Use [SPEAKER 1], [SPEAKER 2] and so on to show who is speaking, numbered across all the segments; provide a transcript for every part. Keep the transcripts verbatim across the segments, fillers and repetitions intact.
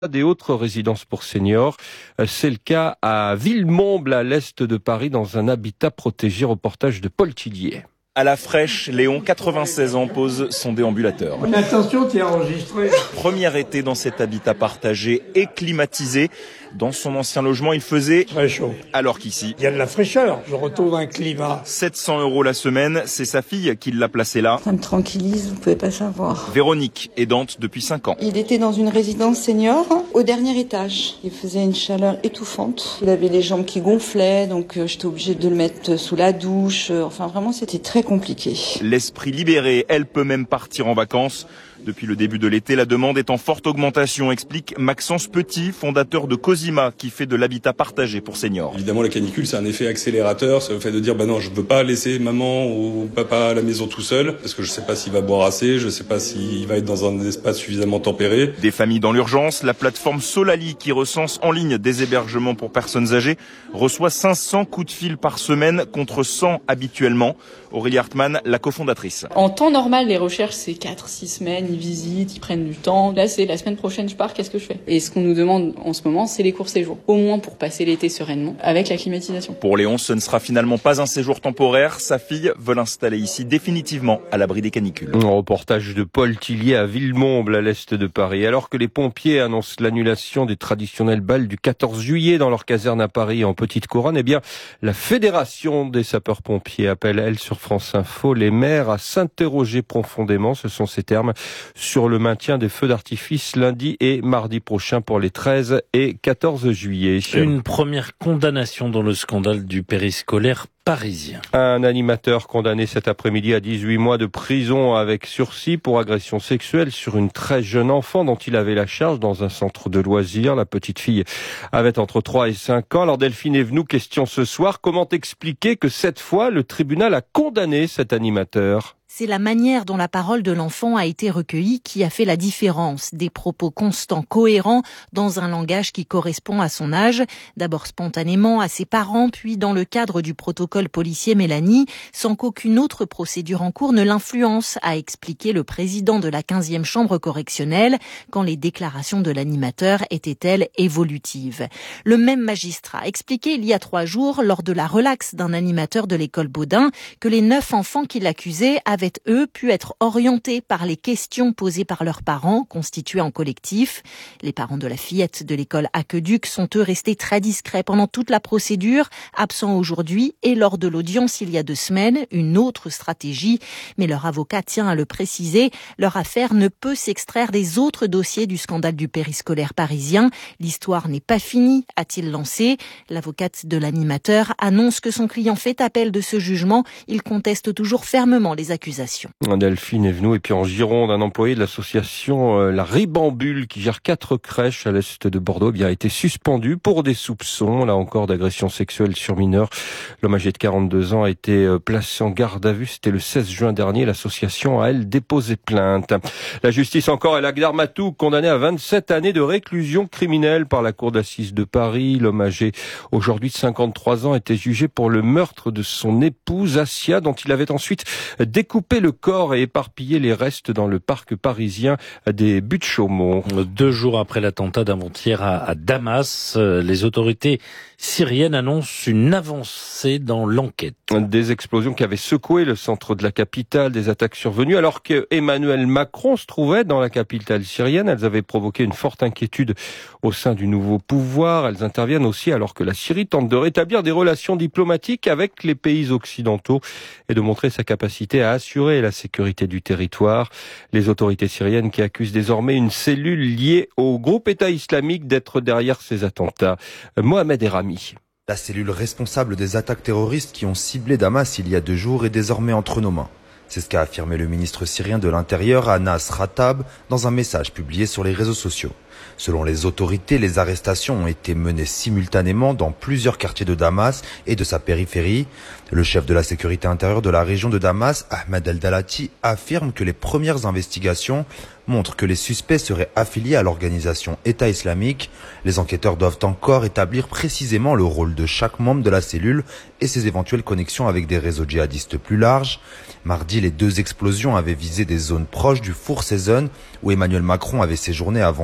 [SPEAKER 1] des autres résidences pour seniors. C'est le cas à Villemomble, à l'est de Paris, dans un habitat protégé. Reportage de Paul Tillier.
[SPEAKER 2] À la fraîche, Léon, quatre-vingt-seize ans, pose son déambulateur.
[SPEAKER 3] Attention, t'es enregistré.
[SPEAKER 2] Premier été dans cet habitat partagé et climatisé. Dans son ancien logement, il faisait
[SPEAKER 3] très chaud.
[SPEAKER 2] Alors qu'ici,
[SPEAKER 3] il y a de la fraîcheur. Je retrouve un climat.
[SPEAKER 2] sept cents euros la semaine, c'est sa fille qui l'a placé là.
[SPEAKER 4] Ça me tranquillise, vous pouvez pas savoir.
[SPEAKER 2] Véronique, aidante depuis cinq ans.
[SPEAKER 4] Il était dans une résidence senior au dernier étage. Il faisait une chaleur étouffante. Il avait les jambes qui gonflaient, donc euh, j'étais obligée de le mettre sous la douche. Enfin, vraiment, c'était très compliqué.
[SPEAKER 2] L'esprit libéré, elle peut même partir en vacances. Depuis le début de l'été, la demande est en forte augmentation, explique Maxence Petit, fondateur de Cosima, qui fait de l'habitat partagé pour seniors.
[SPEAKER 5] Évidemment, la canicule, c'est un effet accélérateur. C'est le fait de dire, bah non, je veux pas laisser maman ou papa à la maison tout seul, parce que je sais pas s'il va boire assez, je sais pas s'il va être dans un espace suffisamment tempéré.
[SPEAKER 2] Des familles dans l'urgence, la plateforme Solali, qui recense en ligne des hébergements pour personnes âgées, reçoit cinq cents coups de fil par semaine contre cent habituellement. Aurélie Hartmann, la cofondatrice.
[SPEAKER 6] En temps normal, les recherches, c'est quatre six semaines, ils visitent, ils prennent du temps. Là, c'est la semaine prochaine, je pars, qu'est-ce que je fais? Et ce qu'on nous demande en ce moment, c'est les courts séjours. Au moins pour passer l'été sereinement, avec la climatisation.
[SPEAKER 2] Pour Léon, ce ne sera finalement pas un séjour temporaire. Sa fille veut l'installer ici définitivement à l'abri des canicules.
[SPEAKER 1] Un reportage de Paul Tillier à Villemomble, à l'est de Paris. Alors que les pompiers annoncent l'annulation des traditionnels bals du quatorze juillet dans leur caserne à Paris en Petite Couronne, eh bien, la Fédération des sapeurs-pompiers appelle, elle, sur France Info, les maires à s'interroger profondément, ce sont ces termes, sur le maintien des feux d'artifice lundi et mardi prochain pour les treize et quatorze juillet.
[SPEAKER 7] Une première condamnation dans le scandale du périscolaire parisien.
[SPEAKER 1] Un animateur condamné cet après-midi à dix-huit mois de prison avec sursis pour agression sexuelle sur une très jeune enfant dont il avait la charge dans un centre de loisirs. La petite fille avait entre trois et cinq ans. Alors Delphine Evenou, question ce soir, comment expliquer que cette fois le tribunal a condamné cet animateur ?
[SPEAKER 8] C'est la manière dont la parole de l'enfant a été recueillie qui a fait la différence. Des propos constants, cohérents, dans un langage qui correspond à son âge. D'abord spontanément à ses parents, puis dans le cadre du protocole policier Mélanie, sans qu'aucune autre procédure en cours ne l'influence, a expliqué le président de la quinzième chambre correctionnelle, quand les déclarations de l'animateur étaient-elles évolutives. Le même magistrat a expliqué il y a trois jours, lors de la relaxe d'un animateur de l'école Baudin, que les neuf enfants qui l'accusaient avaient avaient, eux, pu être orientés par les questions posées par leurs parents, constitués en collectif. Les parents de la fillette de l'école Aqueduc sont, eux, restés très discrets pendant toute la procédure, absents aujourd'hui et lors de l'audience il y a deux semaines, une autre stratégie. Mais leur avocat tient à le préciser, leur affaire ne peut s'extraire des autres dossiers du scandale du périscolaire parisien. L'histoire n'est pas finie, a-t-il lancé. L'avocate de l'animateur annonce que son client fait appel de ce jugement. Il conteste toujours fermement les accusations.
[SPEAKER 1] Delphine Evenou, et puis en Gironde, un employé de l'association euh, La Ribambule qui gère quatre crèches à l'est de Bordeaux a bien été suspendu pour des soupçons, là encore, d'agression sexuelle sur mineurs. L'homme âgé de quarante-deux ans a été euh, placé en garde à vue. C'était le seize juin dernier. L'association a, elle, déposé plainte. La justice encore, El Agdarmatou, condamné à vingt-sept années de réclusion criminelle par la cour d'assises de Paris. L'homme âgé, aujourd'hui de cinquante-trois ans, était jugé pour le meurtre de son épouse Assia, dont il avait ensuite découpé le corps et éparpiller les restes dans le parc parisien des Buttes-Chaumont.
[SPEAKER 7] Deux jours après l'attentat d'avant-hier à, à Damas, les autorités syriennes annoncent une avancée dans l'enquête.
[SPEAKER 1] Des explosions qui avaient secoué le centre de la capitale, des attaques survenues alors que Emmanuel Macron se trouvait dans la capitale syrienne. Elles avaient provoqué une forte inquiétude au sein du nouveau pouvoir. Elles interviennent aussi alors que la Syrie tente de rétablir des relations diplomatiques avec les pays occidentaux et de montrer sa capacité à assurer la sécurité du territoire. Les autorités syriennes qui accusent désormais une cellule liée au groupe État islamique d'être derrière ces attentats. Mohamed Erami.
[SPEAKER 9] La cellule responsable des attaques terroristes qui ont ciblé Damas il y a deux jours est désormais entre nos mains. C'est ce qu'a affirmé le ministre syrien de l'Intérieur, Anas Ratab, dans un message publié sur les réseaux sociaux. Selon les autorités, les arrestations ont été menées simultanément dans plusieurs quartiers de Damas et de sa périphérie. Le chef de la sécurité intérieure de la région de Damas, Ahmed El-Dalati, affirme que les premières investigations montrent que les suspects seraient affiliés à l'organisation État islamique. Les enquêteurs doivent encore établir précisément le rôle de chaque membre de la cellule et ses éventuelles connexions avec des réseaux djihadistes plus larges. Mardi, les deux explosions avaient visé des zones proches du Four Season où Emmanuel Macron avait séjourné avant de rencontrer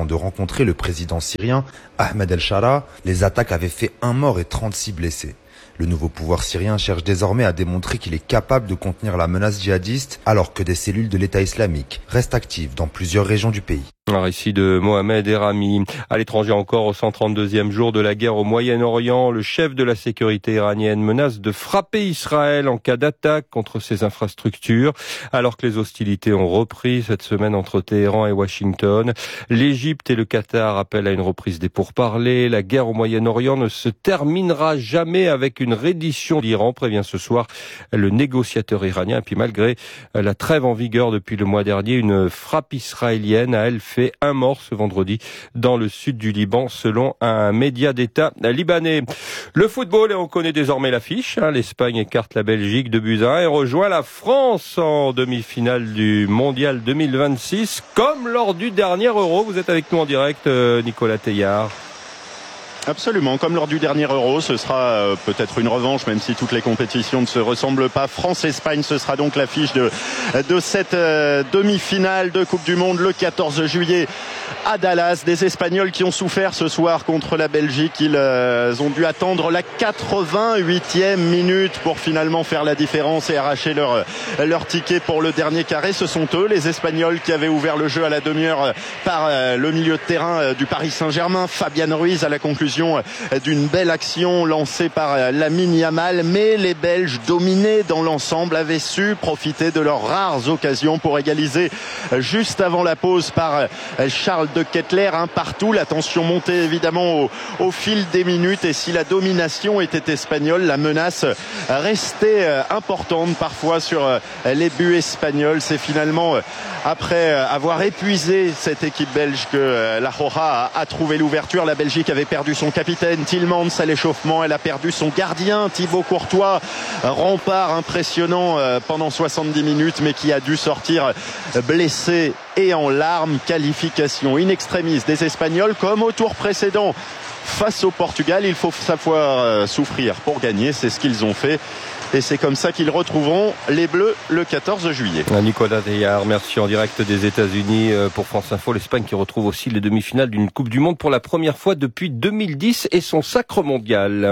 [SPEAKER 9] démontré le président syrien Ahmed El-Shara, les attaques avaient fait un mort et trente-six blessés. Le nouveau pouvoir syrien cherche désormais à démontrer qu'il est capable de contenir la menace djihadiste alors que des cellules de l'État islamique restent actives dans plusieurs régions du pays.
[SPEAKER 1] Un récit de Mohamed Erami. À l'étranger encore, au cent trente-deuxième jour de la guerre au Moyen-Orient, le chef de la sécurité iranienne menace de frapper Israël en cas d'attaque contre ses infrastructures. Alors que les hostilités ont repris cette semaine entre Téhéran et Washington, l'Égypte et le Qatar appellent à une reprise des pourparlers. La guerre au Moyen-Orient ne se terminera jamais avec une reddition d'Iran, prévient ce soir le négociateur iranien. Et puis malgré la trêve en vigueur depuis le mois dernier, une frappe israélienne a elle fait un mort ce vendredi dans le sud du Liban, selon un média d'État libanais. Le football, et on connaît désormais l'affiche, hein, l'Espagne écarte la Belgique de buts à un et rejoint la France en demi-finale du Mondial deux mille vingt-six, comme lors du dernier Euro. Vous êtes avec nous en direct, euh, Nicolas Teillard.
[SPEAKER 10] Absolument, comme lors du dernier Euro, ce sera euh, peut-être une revanche, même si toutes les compétitions ne se ressemblent pas. France-Espagne, ce sera donc l'affiche de, de cette euh, demi-finale de Coupe du Monde le quatorze juillet à Dallas. Des Espagnols qui ont souffert ce soir contre la Belgique. Ils euh, ont dû attendre la quatre-vingt-huitième minute pour finalement faire la différence et arracher leur, leur ticket pour le dernier carré. Ce sont eux, les Espagnols, qui avaient ouvert le jeu à la demi-heure par euh, le milieu de terrain euh, du Paris Saint-Germain, Fabian Ruiz, à la conclusion d'une belle action lancée par Lamine Yamal, mais les Belges, dominés dans l'ensemble, avaient su profiter de leurs rares occasions pour égaliser juste avant la pause par Charles de Ketelaere, un partout. La tension montait évidemment au, au fil des minutes, et si la domination était espagnole, la menace restait importante parfois sur les buts espagnols. C'est finalement après avoir épuisé cette équipe belge que la Roja a, a trouvé l'ouverture. La Belgique avait perdu son capitaine Tielemans à l'échauffement, elle a perdu son gardien Thibaut Courtois, rempart impressionnant pendant soixante-dix minutes, mais qui a dû sortir blessé et en larmes. Qualification in extremis des Espagnols, comme au tour précédent face au Portugal. Il faut savoir souffrir pour gagner, c'est ce qu'ils ont fait. Et c'est comme ça qu'ils retrouveront les Bleus le quatorze juillet.
[SPEAKER 1] Nicolas Teillard, merci en direct des États-Unis pour France Info. L'Espagne qui retrouve aussi les demi-finales d'une Coupe du Monde pour la première fois depuis deux mille dix et son sacre mondial.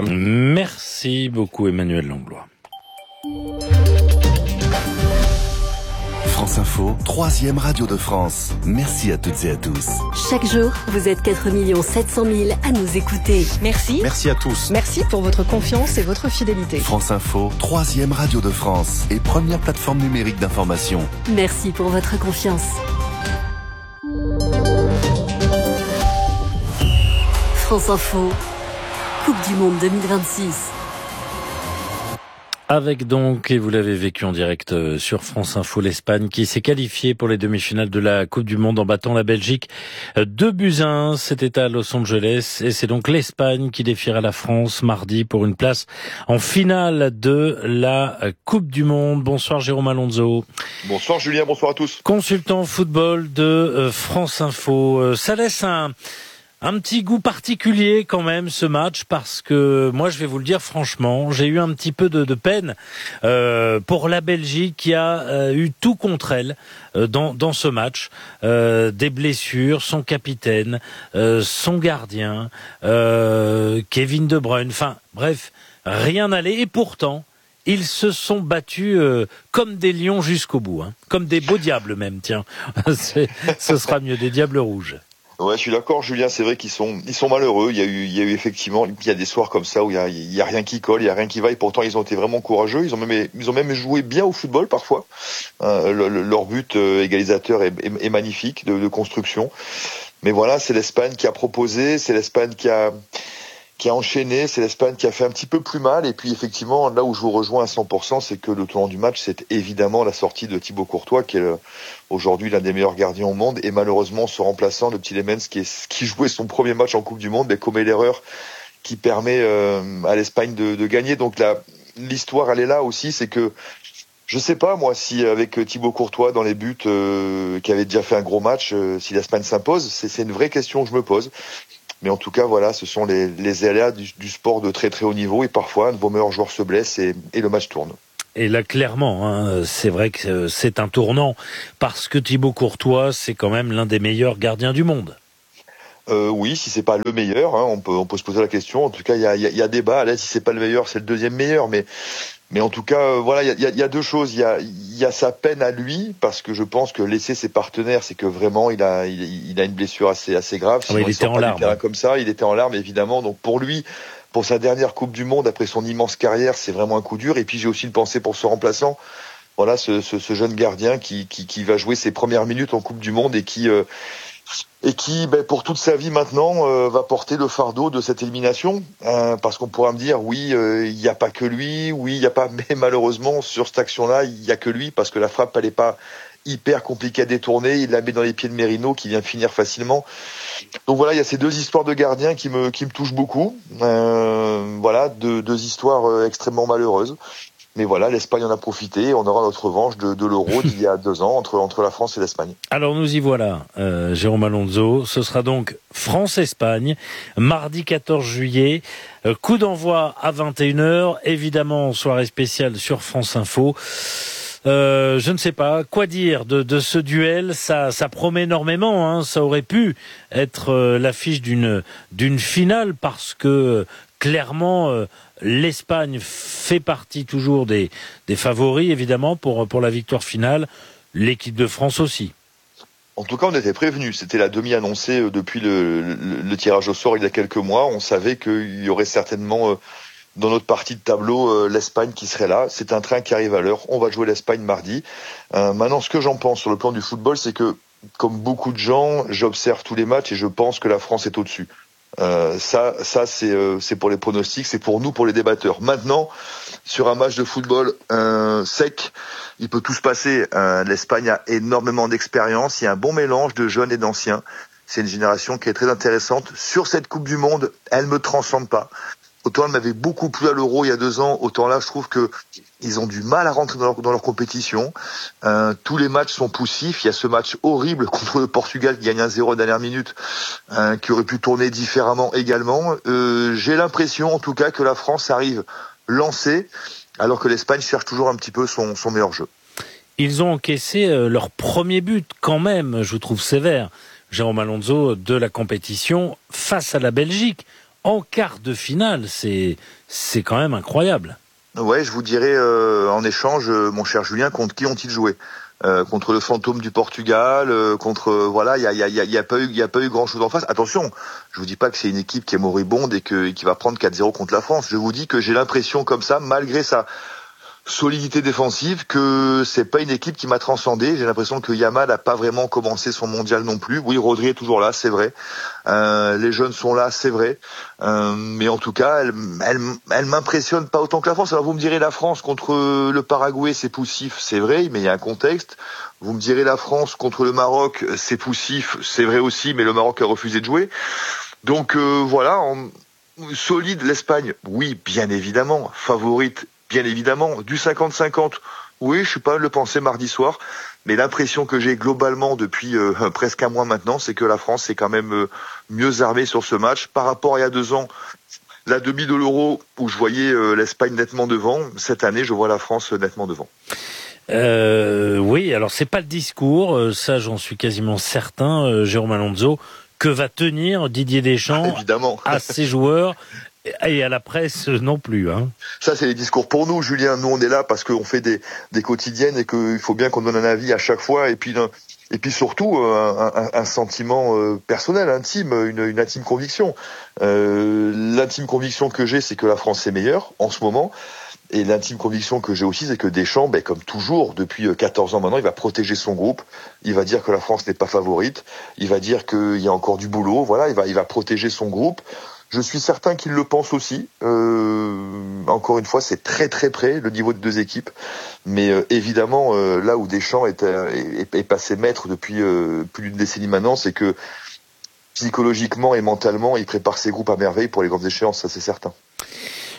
[SPEAKER 7] Merci beaucoup Emmanuel Langlois.
[SPEAKER 11] France Info, troisième radio de France. Merci à toutes et à tous.
[SPEAKER 12] Chaque jour, vous êtes quatre millions sept cent mille à nous écouter.
[SPEAKER 13] Merci.
[SPEAKER 11] Merci à tous.
[SPEAKER 13] Merci pour votre confiance et votre fidélité.
[SPEAKER 11] France Info, troisième radio de France et première plateforme numérique d'information.
[SPEAKER 12] Merci pour votre confiance. France Info, Coupe du Monde deux mille vingt-six.
[SPEAKER 7] Avec donc, et vous l'avez vécu en direct sur France Info, l'Espagne qui s'est qualifiée pour les demi-finales de la Coupe du Monde en battant la Belgique deux buts à un. C'était à Los Angeles et c'est donc l'Espagne qui défiera la France mardi pour une place en finale de la Coupe du Monde. Bonsoir Jérôme Alonso.
[SPEAKER 14] Bonsoir Julien, bonsoir à tous.
[SPEAKER 7] Consultant football de France Info. Ça laisse un... Un petit goût particulier quand même ce match, parce que moi je vais vous le dire franchement, j'ai eu un petit peu de, de peine euh, pour la Belgique qui a euh, eu tout contre elle euh, dans, dans ce match. Euh, des blessures, son capitaine, euh, son gardien, euh, Kevin De Bruyne, enfin bref, rien n'allait, et pourtant ils se sont battus euh, comme des lions jusqu'au bout, hein, comme des beaux diables même, tiens, C'est, ce sera mieux, des diables rouges.
[SPEAKER 14] Ouais, je suis d'accord, Julien. C'est vrai qu'ils sont, ils sont malheureux. Il y a eu, il y a eu effectivement, il y a des soirs comme ça où il y a, il y a rien qui colle, il y a rien qui va. Et pourtant, ils ont été vraiment courageux. Ils ont même, ils ont même joué bien au football parfois. Euh, le, le, leur but euh, égalisateur est, est, est magnifique de, de construction. Mais voilà, c'est l'Espagne qui a proposé, c'est l'Espagne qui a, qui a enchaîné, c'est l'Espagne qui a fait un petit peu plus mal. Et puis effectivement, là où je vous rejoins à cent pour cent, c'est que le tournant du match, c'est évidemment la sortie de Thibaut Courtois, qui est le, aujourd'hui l'un des meilleurs gardiens au monde, et malheureusement ce remplaçant, le petit Lemens, qui, est, qui jouait son premier match en Coupe du Monde, mais commet l'erreur qui permet euh, à l'Espagne de, de gagner. Donc là, l'histoire, elle est là aussi, c'est que je sais pas moi si avec Thibaut Courtois dans les buts, euh, qui avait déjà fait un gros match, euh, si l'Espagne s'impose, c'est, c'est une vraie question que je me pose. Mais en tout cas, voilà, ce sont les, les aléas du, du sport de très très haut niveau, et parfois un de vos meilleurs joueurs se blesse et, et le match tourne.
[SPEAKER 7] Et là, clairement, hein, c'est vrai que c'est un tournant, parce que Thibaut Courtois, c'est quand même l'un des meilleurs gardiens du monde.
[SPEAKER 14] Euh, oui, si c'est pas le meilleur, hein, on peut on peut se poser la question. En tout cas, il y a, y, a, y a débat. Là, si c'est pas le meilleur, c'est le deuxième meilleur. Mais mais en tout cas, euh, voilà, il y a, y, a, y a deux choses. Il y a il y a sa peine à lui parce que je pense que laisser ses partenaires, c'est que vraiment il a il, il a une blessure assez assez grave.
[SPEAKER 7] Ah oui, il, il était en larmes.
[SPEAKER 14] Comme ça, il était en larmes évidemment. Donc pour lui, pour sa dernière Coupe du Monde après son immense carrière, c'est vraiment un coup dur. Et puis j'ai aussi une pensée pour son remplaçant. Voilà, ce, ce, ce jeune gardien qui, qui qui va jouer ses premières minutes en Coupe du Monde et qui euh, et qui, ben, pour toute sa vie maintenant, euh, va porter le fardeau de cette élimination. Euh, parce qu'on pourra me dire, oui, il euh, n'y a pas que lui, oui, il n'y a pas, mais malheureusement, sur cette action-là, il n'y a que lui, parce que la frappe, elle n'est pas hyper compliquée à détourner. Il la met dans les pieds de Merino, qui vient finir facilement. Donc voilà, il y a ces deux histoires de gardiens qui me, qui me touchent beaucoup. Euh, voilà, deux, deux histoires euh, extrêmement malheureuses. Mais voilà, l'Espagne en a profité. On aura notre revanche de, de l'Euro d'il y a deux ans entre, entre la France et l'Espagne.
[SPEAKER 7] Alors nous y voilà, euh, Jérôme Alonso. Ce sera donc France-Espagne, mardi quatorze juillet. Euh, coup d'envoi à vingt et une heures. Évidemment, soirée spéciale sur France Info. Euh, je ne sais pas quoi dire de, de ce duel. Ça, ça promet énormément. Hein. Ça aurait pu être euh, l'affiche d'une, d'une finale parce que clairement, euh, l'Espagne fait partie toujours des, des favoris, évidemment, pour, pour la victoire finale. L'équipe de France aussi.
[SPEAKER 14] En tout cas, on était prévenus. C'était la demi annoncée depuis le, le, le tirage au sort il y a quelques mois. On savait qu'il y aurait certainement, euh, dans notre partie de tableau, euh, l'Espagne qui serait là. C'est un train qui arrive à l'heure. On va jouer l'Espagne mardi. Euh, maintenant, ce que j'en pense sur le plan du football, c'est que, comme beaucoup de gens, j'observe tous les matchs et je pense que la France est au-dessus. Euh, ça, ça c'est euh, c'est pour les pronostics, c'est pour nous, pour les débatteurs. Maintenant, sur un match de football euh, sec, il peut tout se passer. Euh, L'Espagne a énormément d'expérience, il y a un bon mélange de jeunes et d'anciens. C'est une génération qui est très intéressante. Sur cette Coupe du Monde, elle me transcende pas. Autant elle m'avait beaucoup plu à l'Euro il y a deux ans, autant là je trouve que ils ont du mal à rentrer dans leur, dans leur compétition. Euh, tous les matchs sont poussifs. Il y a ce match horrible contre le Portugal qui gagne un zéro à la dernière minute, euh, qui aurait pu tourner différemment également. Euh, j'ai l'impression en tout cas que la France arrive lancée, alors que l'Espagne cherche toujours un petit peu son, son meilleur jeu.
[SPEAKER 7] Ils ont encaissé euh, leur premier but quand même, je trouve sévère, Jérôme Alonso, de la compétition face à la Belgique. En quart de finale, c'est c'est quand même incroyable.
[SPEAKER 14] Ouais, je vous dirais euh, en échange, euh, mon cher Julien, contre qui ont-ils joué euh, Contre le fantôme du Portugal, euh, contre euh, voilà, il y a il y a il y a pas eu il y a pas eu grand chose en face. Attention, je vous dis pas que c'est une équipe qui est moribonde et que qui va prendre quatre zéro contre la France. Je vous dis que j'ai l'impression comme ça, malgré sa solidité défensive, que c'est pas une équipe qui m'a transcendé. J'ai l'impression que Yamal n'a pas vraiment commencé son mondial non plus. Oui, Rodri est toujours là, c'est vrai. Euh, les jeunes sont là, c'est vrai. Euh, mais en tout cas, elle, elle, elle m'impressionne pas autant que la France. Alors vous me direz la France contre le Paraguay, c'est poussif, c'est vrai, mais il y a un contexte. Vous me direz la France contre le Maroc, c'est poussif, c'est vrai aussi, mais le Maroc a refusé de jouer. Donc euh, voilà, en, solide l'Espagne, oui, bien évidemment, favorite. Bien évidemment, du cinquante cinquante, oui, je suis pas à le penser mardi soir, mais l'impression que j'ai globalement depuis euh, presque un mois maintenant, c'est que la France est quand même euh, mieux armée sur ce match. Par rapport à il y a deux ans, la demi de l'Euro, où je voyais euh, l'Espagne nettement devant, cette année, je vois la France nettement devant.
[SPEAKER 7] Euh, oui, alors c'est pas le discours, euh, ça j'en suis quasiment certain, euh, Jérôme Alonso, que va tenir Didier Deschamps
[SPEAKER 14] Évidemment.
[SPEAKER 7] à ses joueurs et à la presse non plus. Hein.
[SPEAKER 14] Ça, c'est les discours pour nous, Julien. Nous, on est là parce qu'on fait des, des quotidiennes et qu'il faut bien qu'on donne un avis à chaque fois. Et puis, et puis surtout, un, un, un sentiment personnel, intime, une, une intime conviction. Euh, l'intime conviction que j'ai, c'est que la France est meilleure en ce moment. Et l'intime conviction que j'ai aussi, c'est que Deschamps, ben, comme toujours, depuis quatorze ans maintenant, il va protéger son groupe. Il va dire que la France n'est pas favorite. Il va dire qu'il y a encore du boulot. Voilà, il va, il va protéger son groupe. Je suis certain qu'il le pense aussi. Euh, encore une fois, c'est très très près le niveau de deux équipes. Mais euh, évidemment, euh, là où Deschamps est, est, est passé maître depuis euh, plus d'une décennie maintenant, c'est que psychologiquement et mentalement, il prépare ses groupes à merveille pour les grandes échéances, ça c'est certain.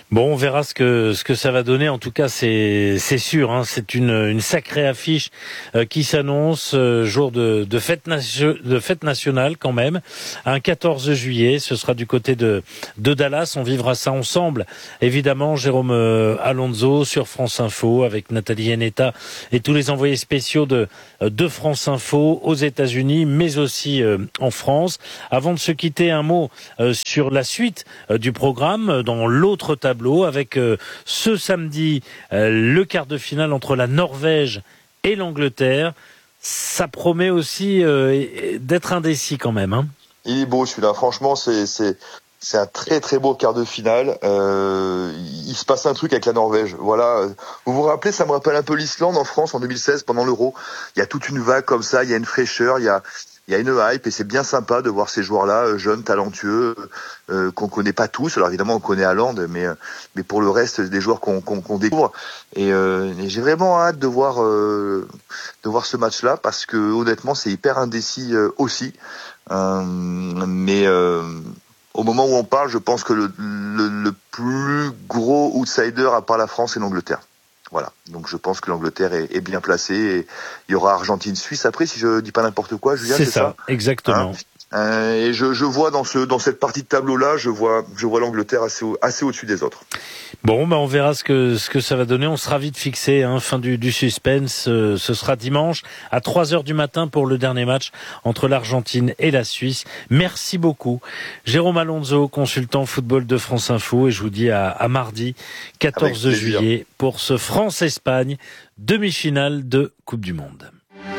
[SPEAKER 7] Bon, on verra ce que ce que ça va donner. En tout cas, c'est c'est sûr. Hein, c'est une une sacrée affiche euh, qui s'annonce. Euh, jour de de fête nation, de fête nationale quand même. Un quatorze juillet, ce sera du côté de de Dallas. On vivra ça ensemble. Évidemment, Jérôme euh, Alonso sur France Info avec Nathalie Henneta et tous les envoyés spéciaux de de France Info aux États-Unis, mais aussi euh, en France. Avant de se quitter, un mot euh, sur la suite euh, du programme dans l'autre table. Avec euh, ce samedi euh, le quart de finale entre la Norvège et l'Angleterre. Ça promet aussi euh, d'être indécis quand même. Hein.
[SPEAKER 14] Il est beau celui-là, franchement c'est, c'est, c'est un très très beau quart de finale. Euh, il se passe un truc avec la Norvège. Voilà. Vous vous rappelez, ça me rappelle un peu l'Islande en France en deux mille seize pendant l'Euro. Il y a toute une vague comme ça, il y a une fraîcheur, il y a... Il y a une hype et c'est bien sympa de voir ces joueurs-là, jeunes, talentueux, euh, qu'on connaît pas tous. Alors évidemment, on connaît Haaland, mais mais pour le reste, des joueurs qu'on qu'on, qu'on découvre. Et, euh, et j'ai vraiment hâte de voir euh, de voir ce match-là parce que honnêtement, c'est hyper indécis euh, aussi. Euh, mais euh, au moment où on parle, je pense que le, le, le plus gros outsider à part la France, c'est l'Angleterre. Voilà, donc je pense que l'Angleterre est, est bien placée et il y aura Argentine-Suisse après, si je dis pas n'importe quoi, Julien,
[SPEAKER 7] c'est,
[SPEAKER 14] c'est
[SPEAKER 7] ça,
[SPEAKER 14] ça
[SPEAKER 7] exactement.
[SPEAKER 14] Hein euh, et je, je vois dans ce dans cette partie de tableau-là, je vois je vois l'Angleterre assez au, assez au-dessus des autres.
[SPEAKER 7] Bon, bah on verra ce que ce que ça va donner. On sera vite fixé. Hein, fin du, du suspense. Euh, ce sera dimanche à trois heures du matin pour le dernier match entre l'Argentine et la Suisse. Merci beaucoup, Jérôme Alonso, consultant football de France Info, et je vous dis à, à mardi quatorze juillet pour ce France-Espagne demi-finale de Coupe du Monde.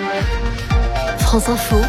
[SPEAKER 12] France Info.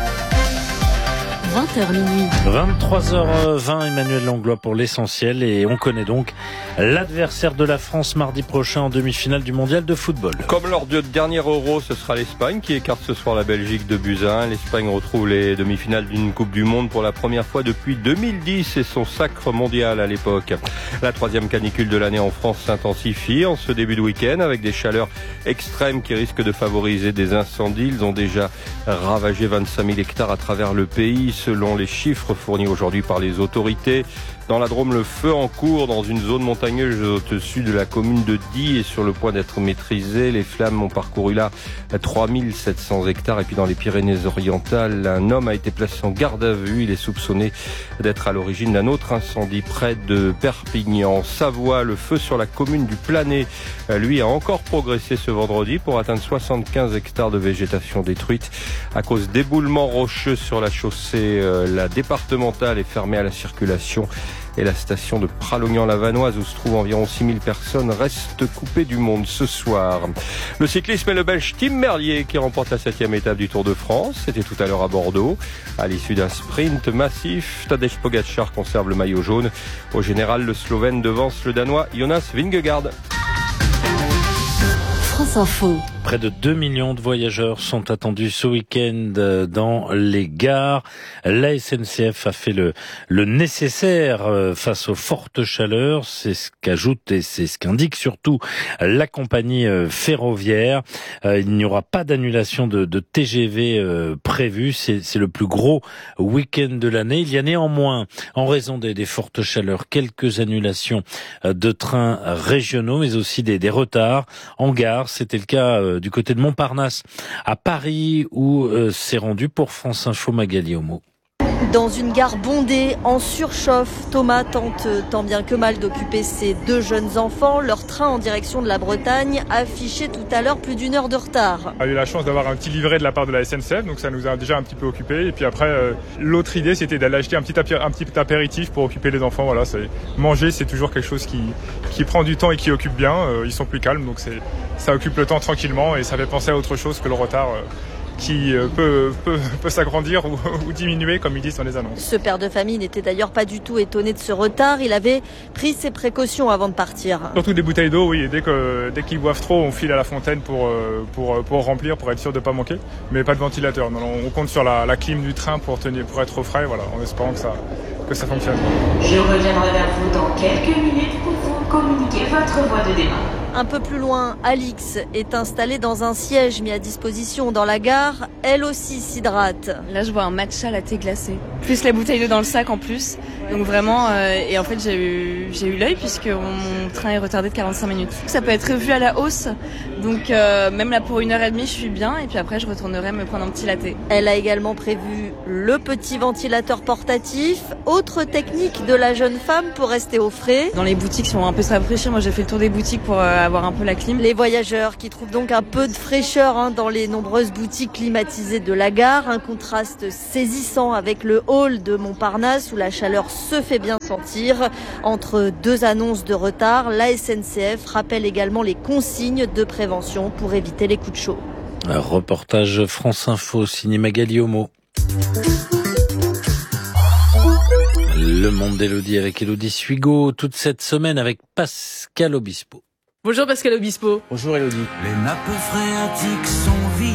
[SPEAKER 12] vingt heures minuit.
[SPEAKER 7] vingt-trois heures vingt, Emmanuel Langlois pour l'essentiel, et on connaît donc l'adversaire de la France mardi prochain en demi-finale du mondial de football.
[SPEAKER 1] Comme lors du dernier Euro, ce sera l'Espagne qui écarte ce soir la Belgique de buts à un. L'Espagne retrouve les demi-finales d'une Coupe du Monde pour la première fois depuis deux mille dix et son sacre mondial à l'époque. La troisième canicule de l'année en France s'intensifie en ce début de week-end avec des chaleurs extrêmes qui risquent de favoriser des incendies. Ils ont déjà ravagé vingt-cinq mille hectares à travers le pays selon les chiffres fournis aujourd'hui par les autorités. Dans la Drôme, le feu en cours dans une zone montagneuse au-dessus de la commune de Die est sur le point d'être maîtrisé. Les flammes ont parcouru là trois mille sept cents hectares. Et puis dans les Pyrénées-Orientales, un homme a été placé en garde à vue. Il est soupçonné d'être à l'origine d'un autre incendie près de Perpignan. En Savoie, le feu sur la commune du Planet, lui, a encore progressé ce vendredi pour atteindre soixante-quinze hectares de végétation détruite à cause d'éboulements rocheux sur la chaussée. La départementale est fermée à la circulation. Et la station de Pralognan-la-Vanoise, où se trouvent environ six mille personnes, reste coupée du monde ce soir. Le cyclisme est le Belge Tim Merlier qui remporte la septième étape du Tour de France. C'était tout à l'heure à Bordeaux. À l'issue d'un sprint massif, Tadej Pogačar conserve le maillot jaune. Au général, le Slovène devance le Danois Jonas Vingegaard.
[SPEAKER 12] France Info.
[SPEAKER 7] Près de deux millions de voyageurs sont attendus ce week-end dans les gares. La S N C F a fait le, le nécessaire face aux fortes chaleurs. C'est ce qu'ajoute et c'est ce qu'indique surtout la compagnie ferroviaire. Il n'y aura pas d'annulation de, de T G V prévue. C'est, c'est le plus gros week-end de l'année. Il y a néanmoins, en raison des, des fortes chaleurs, quelques annulations de trains régionaux, mais aussi des, des retards en gare. C'était le cas du côté de Montparnasse à Paris où euh, s'est rendu pour France Info Magali Homo.
[SPEAKER 15] Dans une gare bondée, en surchauffe, Thomas tente tant bien que mal d'occuper ses deux jeunes enfants. Leur train en direction de la Bretagne affichait tout à l'heure plus d'une heure de retard.
[SPEAKER 16] On a eu la chance d'avoir un petit livret de la part de la S N C F, donc ça nous a déjà un petit peu occupés. Et puis après, euh, l'autre idée, c'était d'aller acheter un petit, apé- un petit apéritif pour occuper les enfants. Voilà, c'est manger, c'est toujours quelque chose qui, qui prend du temps et qui occupe bien. Euh, ils sont plus calmes, donc c'est, ça occupe le temps tranquillement et ça fait penser à autre chose que le retard. Euh, qui peut, peut, peut s'agrandir ou, ou diminuer, comme ils disent dans les annonces.
[SPEAKER 15] Ce père de famille n'était d'ailleurs pas du tout étonné de ce retard. Il avait pris ses précautions avant de partir.
[SPEAKER 16] Surtout des bouteilles d'eau, oui. Et dès, que, dès qu'ils boivent trop, on file à la fontaine pour, pour, pour remplir, pour être sûr de ne pas manquer. Mais pas de ventilateur. Non, on compte sur la, la clim du train pour, tenir, pour être au frais, voilà, en espérant que ça, que ça fonctionne.
[SPEAKER 17] Je reviendrai vers vous dans quelques minutes pour vous communiquer votre voie de départ.
[SPEAKER 15] Un peu plus loin, Alix est installée dans un siège mis à disposition dans la gare. Elle aussi s'hydrate.
[SPEAKER 17] Là, je vois un matcha latte glacé. Plus la bouteille d'eau dans le sac en plus. Donc vraiment, euh, et en fait, j'ai eu, j'ai eu l'œil puisque mon train est retardé de quarante-cinq minutes. Ça peut être revu à la hausse. Donc euh, même là, pour une heure et demie, je suis bien. Et puis après, je retournerai me prendre un petit latte.
[SPEAKER 15] Elle a également prévu le petit ventilateur portatif. Autre technique de la jeune femme pour rester au frais.
[SPEAKER 17] Dans les boutiques, si on veut un peu se rafraîchir, moi j'ai fait le tour des boutiques pour euh, avoir un peu la clim.
[SPEAKER 15] Les voyageurs qui trouvent donc un peu de fraîcheur hein, dans les nombreuses boutiques climatisées de la gare. Un contraste saisissant avec le hall de Montparnasse où la chaleur se fait bien sentir. Entre deux annonces de retard, la S N C F rappelle également les consignes de prévention pour éviter les coups de chaud.
[SPEAKER 7] Un reportage France Info, signé Magali Homo. Le monde d'Élodie avec Élodie Suigo, toute cette semaine avec Pascal Obispo.
[SPEAKER 18] Bonjour Pascal Obispo.
[SPEAKER 19] Bonjour Élodie.
[SPEAKER 20] Les nappes phréatiques sont vides,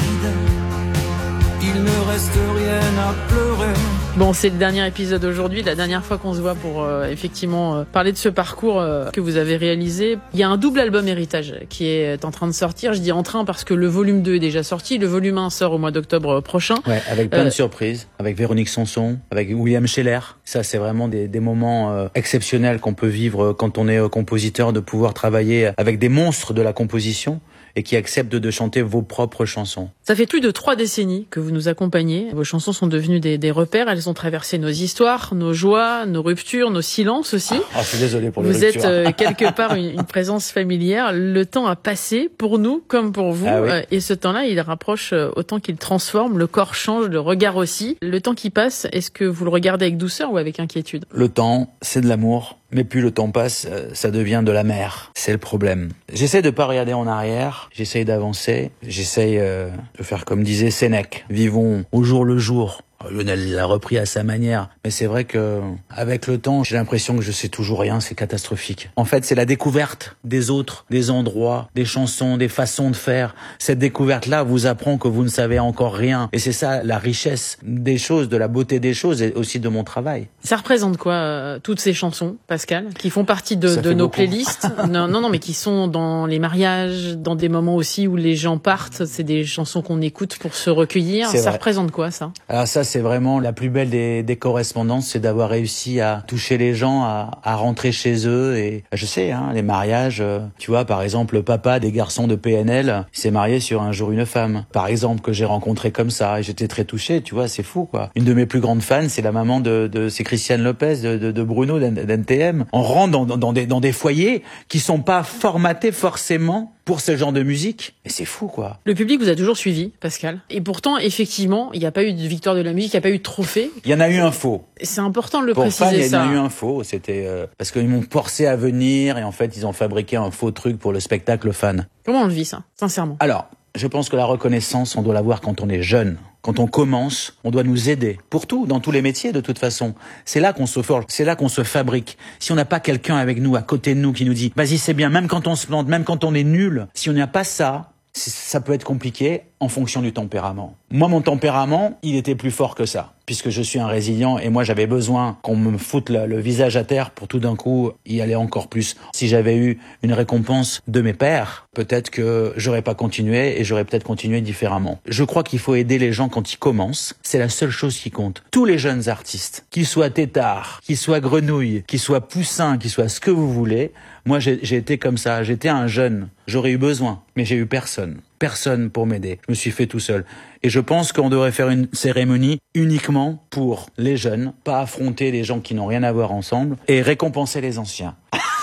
[SPEAKER 20] il ne reste rien à pleurer.
[SPEAKER 18] Bon, c'est le dernier épisode aujourd'hui, la dernière fois qu'on se voit pour euh, effectivement euh, parler de ce parcours euh, que vous avez réalisé. Il y a un double album héritage qui est en train de sortir. Je dis en train parce que le volume deux est déjà sorti. Le volume un sort au mois d'octobre prochain.
[SPEAKER 19] Ouais, avec plein
[SPEAKER 18] euh,
[SPEAKER 19] de surprises, avec Véronique Sanson, avec William Scheller. Ça, c'est vraiment des, des moments euh, exceptionnels qu'on peut vivre quand on est euh, compositeur, de pouvoir travailler avec des monstres de la composition et qui acceptent de, de chanter vos propres chansons.
[SPEAKER 18] Ça fait plus de trois décennies que vous nous accompagnez. Vos chansons sont devenues des, des repères. Elles ont traversé nos histoires, nos joies, nos ruptures, nos silences aussi.
[SPEAKER 19] Ah, je suis désolé pour les
[SPEAKER 18] vous
[SPEAKER 19] ruptures.
[SPEAKER 18] Vous êtes euh, quelque part une, une présence familière. Le temps a passé pour nous comme pour vous.
[SPEAKER 19] Ah oui.
[SPEAKER 18] euh, et ce temps-là, il rapproche euh, autant qu'il transforme. Le corps change, le regard aussi. Le temps qui passe, est-ce que vous le regardez avec douceur ou avec inquiétude?
[SPEAKER 19] Le temps, c'est de l'amour. Mais plus le temps passe, ça devient de la mer. C'est le problème. J'essaie de pas regarder en arrière. J'essaie d'avancer. J'essaie euh, de faire comme disait Sénèque. Vivons au jour le jour. Lionel l'a repris à sa manière. Mais c'est vrai que, avec le temps, j'ai l'impression que je sais toujours rien, c'est catastrophique. En fait, c'est la découverte des autres, des endroits, des chansons, des façons de faire. Cette découverte-là vous apprend que vous ne savez encore rien. Et c'est ça, la richesse des choses, de la beauté des choses et aussi de mon travail.
[SPEAKER 18] Ça représente quoi, euh, toutes ces chansons, Pascal, qui font partie de, de nos
[SPEAKER 19] beaucoup.
[SPEAKER 18] playlists? Non, non, non, mais qui sont dans les mariages, dans des moments aussi où les gens partent. C'est des chansons qu'on écoute pour se recueillir.
[SPEAKER 19] C'est
[SPEAKER 18] ça
[SPEAKER 19] vrai.
[SPEAKER 18] représente quoi, ça?
[SPEAKER 19] Alors ça, c'est vraiment la plus belle des, des correspondances, c'est d'avoir réussi à toucher les gens, à, à rentrer chez eux. Et je sais, hein, les mariages, euh, tu vois, par exemple, le papa des garçons de P N L il s'est marié sur Un jour une femme, par exemple, que j'ai rencontré comme ça. Et j'étais très touché, tu vois, c'est fou, quoi. Une de mes plus grandes fans, c'est la maman de, de c'est Christiane Lopez, de, de, de Bruno, d'N T M. On rentre dans, dans, des, dans des foyers qui sont pas formatés forcément pour ce genre de musique. Et c'est fou, quoi.
[SPEAKER 18] Le public vous a toujours suivi, Pascal. Et pourtant, effectivement, il n'y a pas eu de victoire de la musique, il n'y a pas eu de trophée.
[SPEAKER 19] Il y en a eu un faux.
[SPEAKER 18] C'est important de le
[SPEAKER 19] Pour
[SPEAKER 18] préciser,
[SPEAKER 19] fan, il y
[SPEAKER 18] ça.
[SPEAKER 19] en a eu un faux. C'était euh, parce qu'ils m'ont forcé à venir et en fait, ils ont fabriqué un faux truc pour le spectacle fan.
[SPEAKER 18] Comment on le vit, ça, sincèrement?
[SPEAKER 19] Alors, je pense que la reconnaissance, on doit l'avoir quand on est jeune. Quand on commence, on doit nous aider. Pour tout, dans tous les métiers, de toute façon. C'est là qu'on se forge, c'est là qu'on se fabrique. Si on n'a pas quelqu'un avec nous, à côté de nous, qui nous dit « Vas-y, c'est bien, même quand on se plante, même quand on est nul », si on n'a pas ça, ça peut être compliqué en fonction du tempérament. Moi, mon tempérament, il était plus fort que ça, puisque je suis un résilient et moi, j'avais besoin qu'on me foute le, le visage à terre pour tout d'un coup y aller encore plus. Si j'avais eu une récompense de mes pairs, peut-être que j'aurais pas continué et j'aurais peut-être continué différemment. Je crois qu'il faut aider les gens quand ils commencent. C'est la seule chose qui compte. Tous les jeunes artistes, qu'ils soient têtards, qu'ils soient grenouilles, qu'ils soient poussins, qu'ils soient ce que vous voulez, moi, j'ai, j'ai été comme ça. J'étais un jeune. J'aurais eu besoin, mais j'ai eu personne. Personne pour m'aider. Je me suis fait tout seul. Et je pense qu'on devrait faire une cérémonie uniquement pour les jeunes, pas affronter les gens qui n'ont rien à voir ensemble et récompenser les anciens.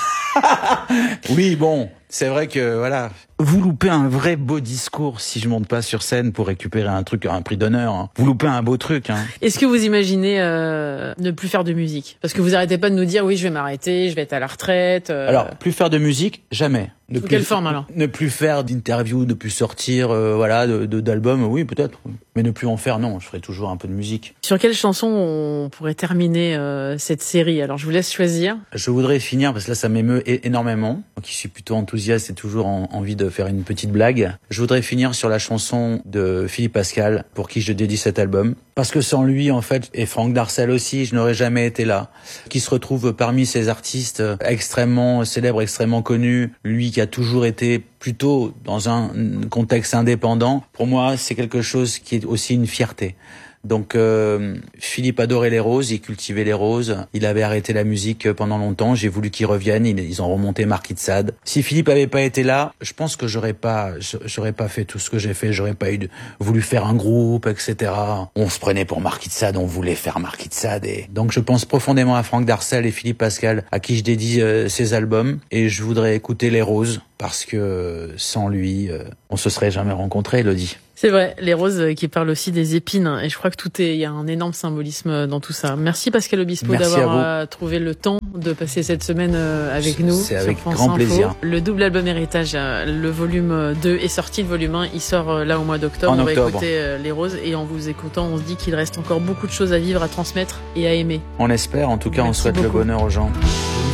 [SPEAKER 19] Oui, bon, c'est vrai que, voilà, vous loupez un vrai beau discours si je monte pas sur scène pour récupérer un truc, un prix d'honneur. Hein. Vous loupez un beau truc. Hein.
[SPEAKER 18] Est-ce que vous imaginez euh, ne plus faire de musique? Parce que vous arrêtez pas de nous dire, oui, je vais m'arrêter, je vais être à la retraite. Euh...
[SPEAKER 19] Alors, plus faire de musique, jamais. Ne
[SPEAKER 18] Sous
[SPEAKER 19] plus,
[SPEAKER 18] quelle forme, alors?
[SPEAKER 19] Ne plus faire d'interviews, ne plus sortir, euh, voilà, de, de, d'albums, oui, peut-être. Mais ne plus en faire, non. Je ferai toujours un peu de musique.
[SPEAKER 18] Sur quelle chanson on pourrait terminer euh, cette série? Alors, je vous laisse choisir.
[SPEAKER 19] Je voudrais finir, parce que là, ça m'émeut é- énormément. Moi qui suis plutôt enthousiaste et toujours en, envie de faire une petite blague. Je voudrais finir sur la chanson de Philippe Pascal, pour qui je dédie cet album. Parce que sans lui, en fait, et Franck Darcel aussi, je n'aurais jamais été là. Qui se retrouve parmi ces artistes extrêmement célèbres, extrêmement connus. Lui qui a toujours été plutôt dans un contexte indépendant. Pour moi, c'est quelque chose qui est aussi une fierté. Donc euh, Philippe adorait les roses, il cultivait les roses, il avait arrêté la musique pendant longtemps, j'ai voulu qu'il revienne, ils, ils ont remonté Marquis de Sade. Si Philippe avait pas été là, je pense que j'aurais pas j'aurais pas fait tout ce que j'ai fait, j'aurais pas eu de, voulu faire un groupe, et cetera. On se prenait pour Marquis de Sade, on voulait faire Marquis de Sade. Et... Donc je pense profondément à Franck Darcel et Philippe Pascal, à qui je dédie euh, ces albums, et je voudrais écouter Les Roses, parce que sans lui, euh, on se serait jamais rencontrés, Elodie.
[SPEAKER 18] C'est vrai, les roses qui parlent aussi des épines, et je crois que tout est, il y a un énorme symbolisme dans tout ça. Merci Pascal Obispo Merci d'avoir trouvé le temps de passer cette semaine avec nous.
[SPEAKER 19] C'est avec grand plaisir.
[SPEAKER 18] Le double album Héritage, le volume deux est sorti, le volume un, il sort là au mois d'octobre.
[SPEAKER 19] En
[SPEAKER 18] on
[SPEAKER 19] octobre.
[SPEAKER 18] va écouter les roses, et en vous écoutant, on se dit qu'il reste encore beaucoup de choses à vivre, à transmettre et à aimer.
[SPEAKER 19] On espère, en tout cas,
[SPEAKER 18] Merci
[SPEAKER 19] on souhaite
[SPEAKER 18] beaucoup.
[SPEAKER 19] le bonheur aux gens.